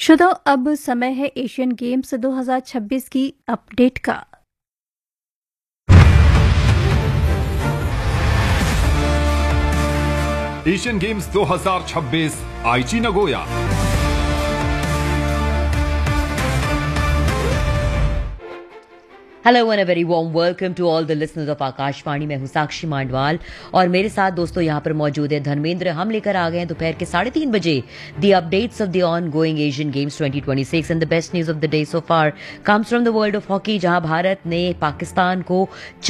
श्रोताओं, अब समय है एशियन गेम्स 2026 की अपडेट का। एशियन गेम्स 2026 आईची Nagoya. Hello and a very warm welcome to all the listeners of Akashvani. मैं हूं साक्षी मांडवाल और मेरे साथ दोस्तों यहां पर मौजूद है धर्मेंद्र। हम लेकर आ गए हैं दोपहर के 3:30 बजे the updates of the on going Asian games 2026 and the best news of the day so far comes from the world of hockey, जहां भारत ने पाकिस्तान को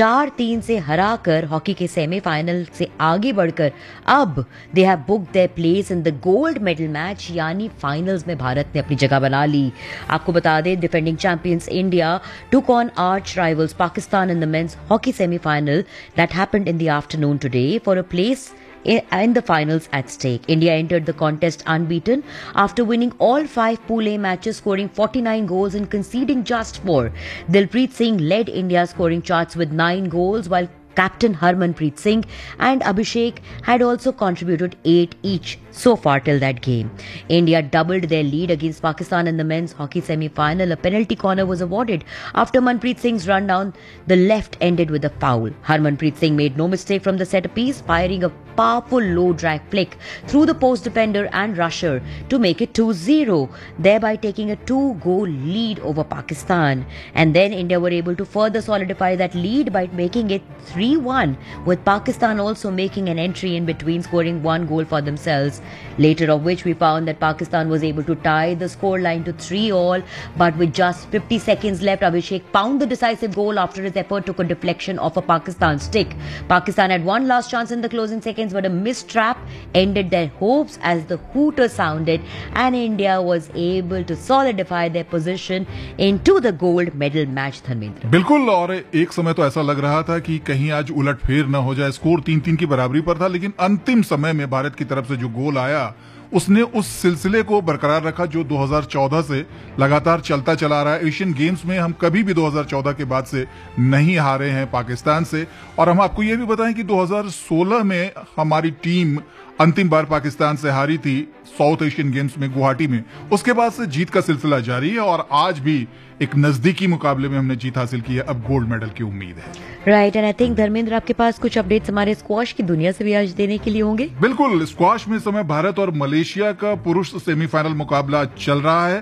4-3 से हराकर हॉकी के सेमीफाइनल से आगे बढ़कर अब they have booked their place in the gold medal match, यानी फाइनल्स में भारत ने अपनी जगह बना ली। आपको बता दें, defending champions India took on arch rivals Pakistan in the men's hockey semi-final that happened in the afternoon today for a place in the finals at stake. India entered the contest unbeaten after winning all 5 Pool A matches, scoring 49 goals and conceding just 4. Dilpreet Singh led India's scoring charts with 9 goals, while Captain Harmanpreet Singh and Abhishek had also contributed 8 each so far till that game. India doubled their lead against Pakistan in the men's hockey semi-final. A penalty corner was awarded after Manpreet Singh's run down the left ended with a foul. Harmanpreet Singh made no mistake from the set piece, firing a powerful low drag flick through the post defender and rusher to make it 2-0, thereby taking a 2-goal lead over Pakistan. And then India were able to further solidify that lead by making it 3-1, with Pakistan also making an entry in between, scoring 1 goal for themselves. Later of which we found that Pakistan was able to tie the scoreline to 3-all, but with just 50 seconds left, Abhishek found the decisive goal after his effort took a deflection off a Pakistan stick. Pakistan had one last chance in the closing seconds, but a missed trap ended their hopes as the hooter sounded and India was able to solidify their position into the gold medal match. Dharmendra, बिल्कुल। और एक समय तो ऐसा लग रहा था कि कहीं आज उलट फेर न हो जाए। स्कोर 3-3 की बराबरी पर था, लेकिन अंतिम समय में भारत की तरफ से जो गोल आया उसने उस सिलसिले को बरकरार रखा जो 2014 से लगातार चलता चला रहा है। एशियन गेम्स में हम कभी भी 2014 के बाद से नहीं हारे हैं पाकिस्तान से। और हम आपको ये भी बताएं कि 2016 में हमारी टीम अंतिम बार पाकिस्तान से हारी थी साउथ एशियन गेम्स में गुवाहाटी में। उसके बाद से जीत का सिलसिला जारी है और आज भी एक नजदीकी मुकाबले में हमने जीत हासिल की है। अब गोल्ड मेडल की उम्मीद है। Right, and I think Dharmendra आपके पास कुछ अपडेट्स हमारे स्क्वॉश की दुनिया से भी आज देने के लिए होंगे। बिल्कुल। स्क्वॉश में इस समय भारत और मलेशिया का पुरुष सेमीफाइनल मुकाबला चल रहा है।